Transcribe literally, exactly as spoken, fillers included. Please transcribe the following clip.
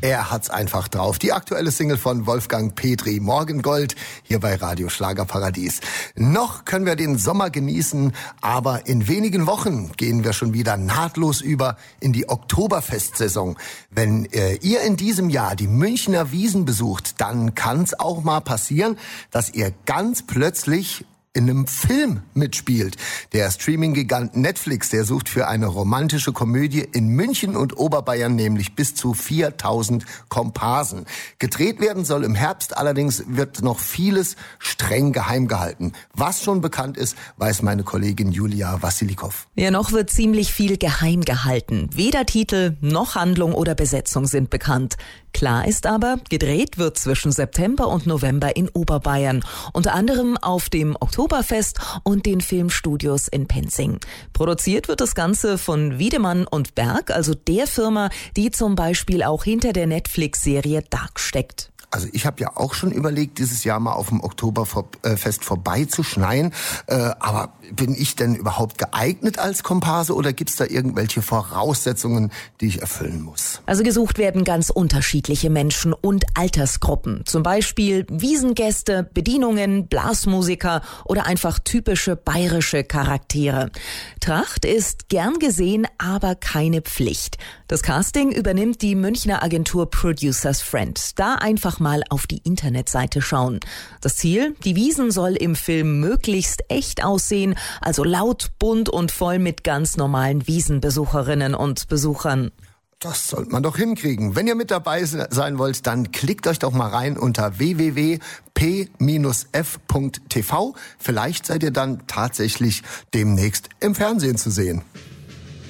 Er hat's einfach drauf. Die aktuelle Single von Wolfgang Petri, Morgengold, hier bei Radio Schlagerparadies. Noch können wir den Sommer genießen, aber in wenigen Wochen gehen wir schon wieder nahtlos über in die Oktoberfestsaison. Wenn äh, ihr in diesem Jahr die Münchner Wiesn besucht, dann kann's auch mal passieren, dass ihr ganz plötzlich in einem Film mitspielt. Der Streaming-Gigant Netflix, der sucht für eine romantische Komödie in München und Oberbayern nämlich bis zu viertausend Komparsen. Gedreht werden soll im Herbst, allerdings wird noch vieles streng geheim gehalten. Was schon bekannt ist, weiß meine Kollegin Julia Wassilikow. Ja, noch wird ziemlich viel geheim gehalten. Weder Titel noch Handlung oder Besetzung sind bekannt. Klar ist aber, gedreht wird zwischen September und November in Oberbayern. Unter anderem auf dem Oktoberfest und den Filmstudios in Penzing. Produziert wird das Ganze von Wiedemann und Berg, also der Firma, die zum Beispiel auch hinter der Netflix-Serie Dark steckt. Also ich habe ja auch schon überlegt, dieses Jahr mal auf dem Oktoberfest vorbeizuschneien. Äh, aber bin ich denn überhaupt geeignet als Komparse oder gibt's da irgendwelche Voraussetzungen, die ich erfüllen muss? Also gesucht werden ganz unterschiedliche Menschen und Altersgruppen. Zum Beispiel Wiesengäste, Bedienungen, Blasmusiker oder einfach typische bayerische Charaktere. Tracht ist gern gesehen, aber keine Pflicht. Das Casting übernimmt die Münchner Agentur Producers Friend. Da einfach mal auf die Internetseite schauen. Das Ziel? Die Wiesn soll im Film möglichst echt aussehen, also laut, bunt und voll mit ganz normalen Wiesenbesucherinnen und Besuchern. Das sollte man doch hinkriegen. Wenn ihr mit dabei sein wollt, dann klickt euch doch mal rein unter w w w punkt p f punkt t v. Vielleicht seid ihr dann tatsächlich demnächst im Fernsehen zu sehen.